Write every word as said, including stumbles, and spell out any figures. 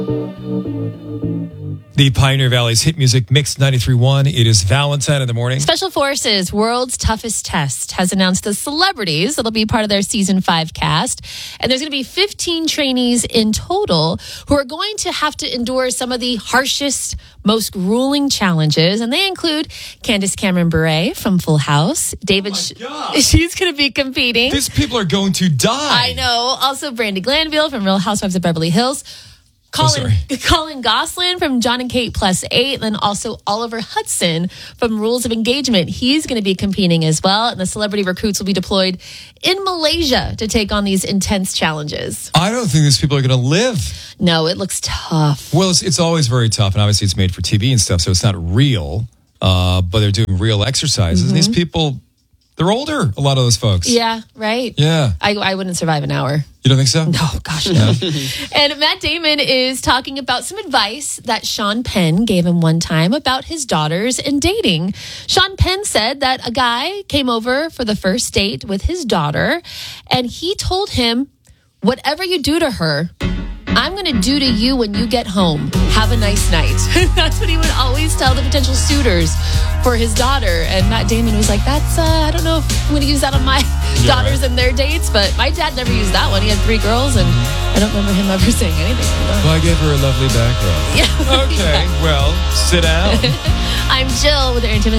The Pioneer Valley's hit music mix ninety-three point one. It is Valentine in the morning. Special Forces World's Toughest Test has announced the celebrities that'll be part of their season five cast. And there's going to be fifteen trainees in total who are going to have to endure some of the harshest, most grueling challenges. And they include Candace Cameron Bure from Full House. David, Oh Sh- she's going to be competing. These people are going to die. I know. Also, Brandy Glanville from Real Housewives of Beverly Hills. Colin, oh, Colin Gosselin from John and Kate Plus Eight, and then also Oliver Hudson from Rules of Engagement. He's going to be competing as well, and the celebrity recruits will be deployed in Malaysia to take on these intense challenges. I don't think these people are going to live. No, it looks tough. Well, it's, it's always very tough, and obviously it's made for T V and stuff, so it's not real, uh, but they're doing real exercises. Mm-hmm. And these people, they're older, a lot of those folks. Yeah, right. Yeah. I, I wouldn't survive an hour. You don't think so? No, gosh, no. And Matt Damon is talking about some advice that Sean Penn gave him one time about his daughters and dating. Sean Penn said that a guy came over for the first date with his daughter, and he told him, whatever you do to her, I'm going to do to you when you get home. Have a nice night. That's what he would always tell the potential suitors for his daughter. And Matt Damon was like, that's, uh, I don't know if I'm going to use that on my yeah, daughters right. and their dates, but my dad never used that one. He had three girls, and I don't remember him ever saying anything like that. Well, I gave her a lovely back rub. Yeah. Okay, yeah. well, sit down. I'm Jill with the Entertainment